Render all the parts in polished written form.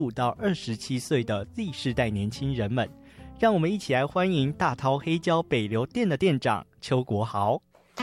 5到27岁的 Z 世代年轻人们。让我们一起来欢迎大韬黑胶北流店的店长邱国豪。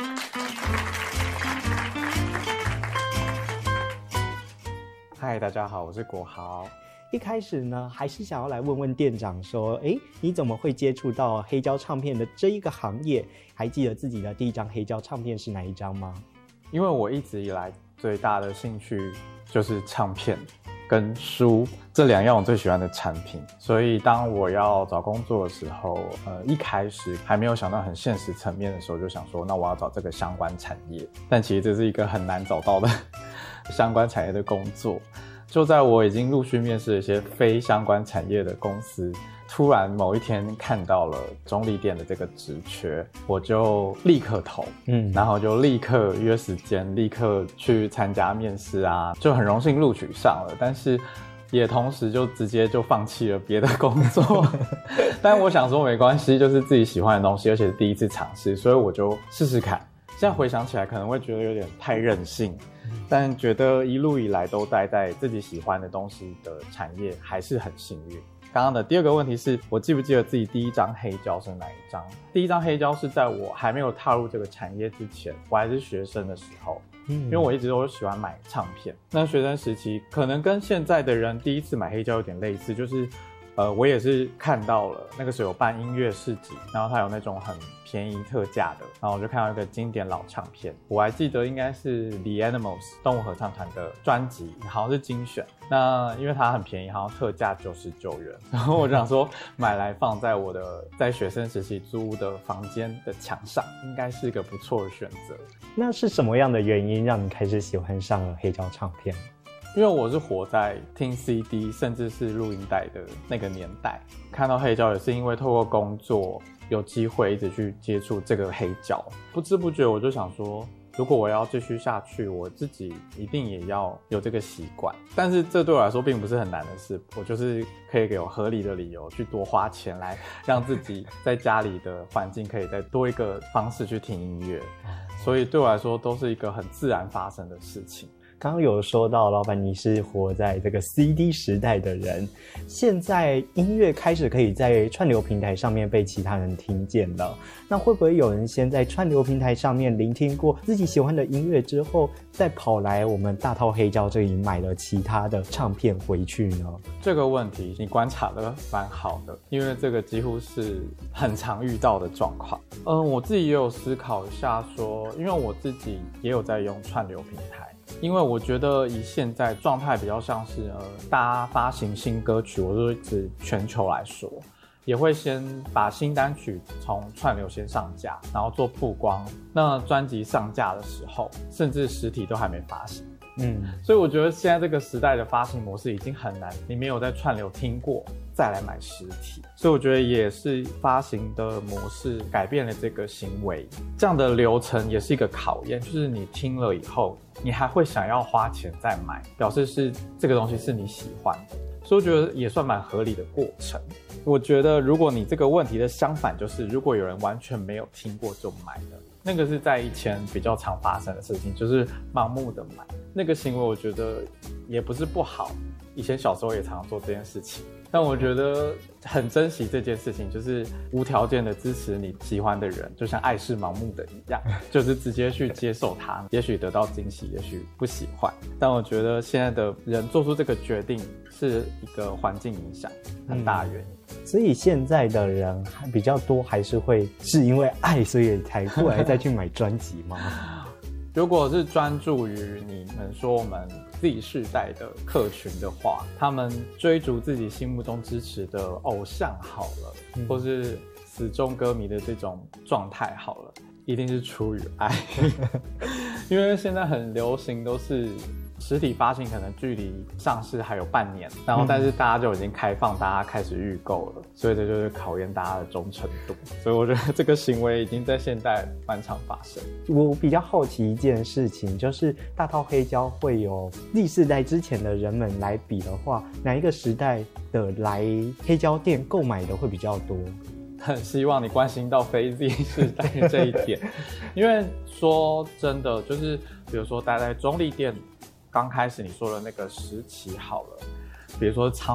嗨，大家好，我是国豪。 一开始呢，还是想要来问问店长说，你怎么会接触到黑胶唱片的这一个行业？还记得自己的第一张黑胶唱片是哪一张吗？ 因为我一直以来最大的兴趣就是唱片跟书这2样我最喜欢的产品，所以当我要找工作的时候，一开始还没有想到很现实层面的时候，就想说，那我要找这个相关产业。但其实这是一个很难找到的相关产业的工作。就在我已经陆续面试了一些非相关产业的公司，突然某一天看到了中立店的这个职缺，我就立刻投，然后就立刻约时间，立刻去参加面试啊，就很荣幸录取上了，但是也同时就直接就放弃了别的工作。但我想说没关系，就是自己喜欢的东西，而且是第一次尝试，所以我就试试看。现在回想起来可能会觉得有点太任性，但觉得一路以来都待在自己喜欢的东西的产业还是很幸运。刚刚的第二个问题是，我记不记得自己第一张黑胶是哪一张？第一张黑胶是在我还没有踏入这个产业之前，我还是学生的时候。因为我一直都喜欢买唱片，那学生时期可能跟现在的人第一次买黑胶有点类似，就是我也是看到了那个时候有办音乐市集，然后它有那种很便宜特价的，然后我就看到一个经典老唱片，我还记得应该是 The Animals 动物合唱团的专辑，好像是精选。那因为它很便宜，好像特价99元，然后我就想说买来放在我的在学生时期租屋的房间的墙上，应该是一个不错的选择。 那是什么样的原因让你开始喜欢上了黑胶唱片？ 因为我是活在听 CD 甚至是录音带的那个年代，看到黑胶也是因为透过工作有机会一直去接触这个黑胶，不知不觉我就想说，如果我要继续下去，我自己一定也要有这个习惯。但是这对我来说并不是很难的事，我就是可以给我合理的理由去多花钱来让自己在家里的环境可以再多一个方式去听音乐，所以对我来说都是一个很自然发生的事情。 刚刚有说到，老板你是活在这个 CD 时代的人，现在音乐开始可以在串流平台上面被其他人听见了，那会不会有人先在串流平台上面聆听过自己喜欢的音乐之后，再跑来我们大韬黑胶这里买了其他的唱片回去呢？这个问题你观察得蛮好的，因为这个几乎是很常遇到的状况。我自己也有思考一下说，因为我自己也有在用串流平台，因为我觉得以现在状态比较像是大家发行新歌曲，我说指全球来说，也会先把新单曲从串流先上架，然后做曝光。那专辑上架的时候，甚至实体都还没发行。所以我觉得现在这个时代的发行模式已经很难，你没有在串流听过再来买实体，所以我觉得也是发行的模式改变了这个行为，这样的流程也是一个考验，就是你听了以后，你还会想要花钱再买，表示是这个东西是你喜欢的，所以我觉得也算蛮合理的过程。我觉得如果你这个问题的相反，就是如果有人完全没有听过就买了，那个是在以前比较常发生的事情，就是盲目的买，那个行为我觉得也不是不好，以前小时候也常常做这件事情，但我觉得很珍惜这件事情，就是无条件的支持你喜欢的人，就像爱是盲目的一样，就是直接去接受它，也许得到惊喜，也许不喜欢，但我觉得现在的人做出这个决定是一个环境影响很大的原因。 所以现在的人还比较多，还是会是因为爱所以才过来再去买专辑吗？ 如果是专注于你们说我们 Z 世代的客群的话，他们追逐自己心目中支持的偶像好了，或是死忠歌迷的这种状态好了，一定是出于爱。因为现在很流行都是实体发行可能距离上市还有半年，然后但是大家就已经开放，大家开始预购了，所以这就是考验大家的忠诚度。所以我觉得这个行为已经在现代蛮常发生。 我比较好奇一件事情，就是大韬黑胶会有 Z 世代之前的人们来比的话，哪一个时代的来黑胶店购买的会比较多？ 很希望你关心到非 Z 世代这一点。因为说真的，就是比如说待在中立店刚开始你说的那个时期好了，比如说